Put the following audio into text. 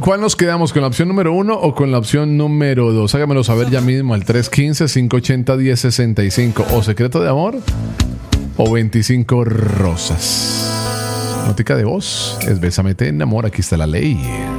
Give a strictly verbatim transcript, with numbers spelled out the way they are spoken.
cuál nos quedamos? ¿Con la opción número uno o con la opción número dos? Hágamelo saber ya mismo al tres uno cinco, cinco ocho cero, uno cero seis cinco. ¿O Secreto de Amor o veinticinco Rosas? Notica de voz es Bésame, te enamora. Aquí está la ley.